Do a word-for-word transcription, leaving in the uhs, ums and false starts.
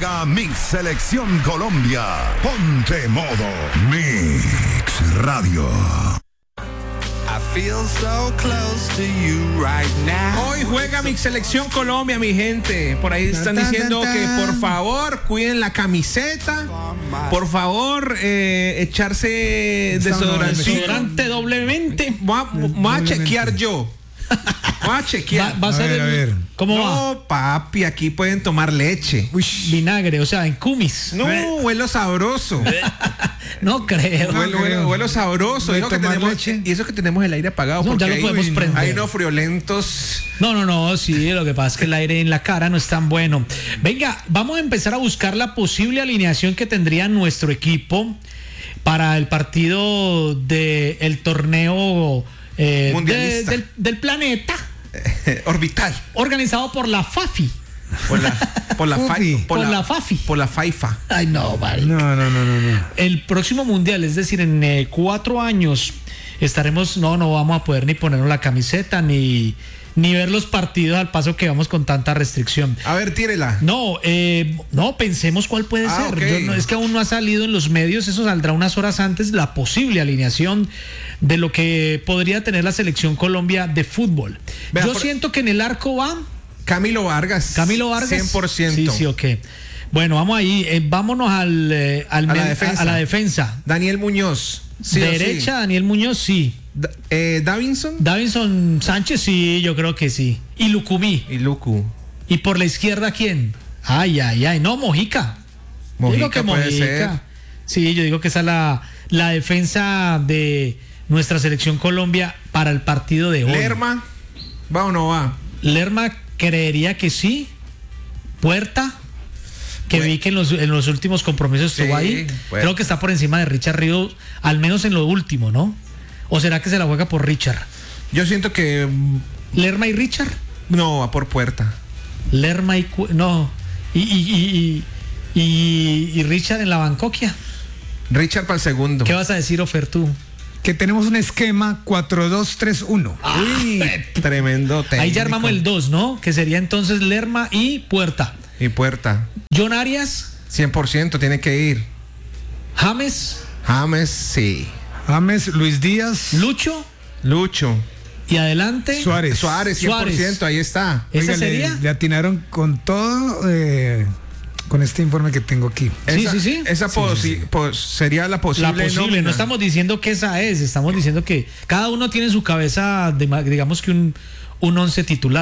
Llega Mix Selección Colombia. Ponte modo Mix Radio. Feel so close to you right now. Hoy juega mi selección Colombia, mi gente. Por ahí están diciendo que por favor cuiden la camiseta. Por favor, eh, echarse desodorante. Desodorante doblemente. Voy a, voy a chequear yo. Voy a chequear. Va, va a, A ser ver, el- a ver. ¿Cómo va? No, papi, aquí pueden tomar leche. Vinagre, o sea, en cumis. No, huelo sabroso. No creo. Huelo, huelo, huelo sabroso. ¿Voy Y a eso, que tomar tenemos, leche? y eso que tenemos el aire apagado. No, porque ya lo hay, podemos uy, prender. hay unos friolentos. No, no, no, sí, lo que pasa es que el aire en la cara no es tan bueno. Venga, vamos a empezar a buscar la posible alineación que tendría nuestro equipo para el partido del torneo eh, Mundialista. de- del, del planeta, Orbital. organizado por la FAFI. Por la, por la, Fufi. fa- Por la FAFI. Por la FAIFA. Ay, no, vale. No, no, no, no, no. El próximo mundial, es decir, en eh, cuatro años estaremos, no, no vamos a poder ni ponernos la camiseta ni, ni ver los partidos al paso que vamos con tanta restricción. A ver, tírela. No, eh, no, pensemos cuál puede Ah, ser. ok. Yo no- es que aún no ha salido en los medios, eso saldrá unas horas antes, la posible alineación de lo que podría tener la selección Colombia de fútbol. Vea, Yo por- siento que en el arco va Camilo Vargas. Camilo Vargas. cien por ciento. Sí, sí, ok. Bueno, vamos ahí, eh, vámonos al, eh, al A la men- defensa. a la defensa. Daniel Muñoz. Sí o Derecha, sí. Daniel Muñoz, sí. Da- eh, Davinson. Davinson Sánchez, sí, yo creo que sí. Y Lucumí. Y Luku. ¿Y por la izquierda quién? Ay, ay, ay. No, Mojica. Yo digo Mojica que puede Mojica. ser. Sí, yo digo que esa es la, la defensa de nuestra selección Colombia para el partido de hoy. Lerma. ¿Va o no va? Lerma creería que sí. Puerta, que Bueno. vi que en los, en los últimos compromisos estuvo Sí, ahí. Puerta. Creo que está por encima de Richard Ríos, al menos en lo último, ¿no? ¿O será que se la juega por Richard? Yo siento que mm, ¿Lerma y Richard? no va por Puerta. Lerma y... Cu- no. Y, y, y, y, y- y Richard en la Bancoquia. Richard para el segundo. ¿Qué vas a decir, Ofer, tú? Que tenemos un esquema cuatro dos tres uno. Uy, tremendo técnico. Ahí ya armamos el dos, ¿no? Que sería entonces Lerma y Puerta. Y Puerta. John Arias, cien por ciento tiene que ir. James, James, sí. James, Luis Díaz, Lucho Lucho. y adelante. Suárez. Suárez, cien por ciento, Suárez. ahí está. ¿Esa Oiga, le- sería? Le, atinaron con todo, eh, con este informe que tengo aquí. Sí, Esa- sí, sí. Esa Sí, posi- sí, sí. pos- sería la posible. La posible, nómina. no estamos diciendo que esa es, estamos diciendo que cada uno tiene en su cabeza, de- digamos que un, un once titular.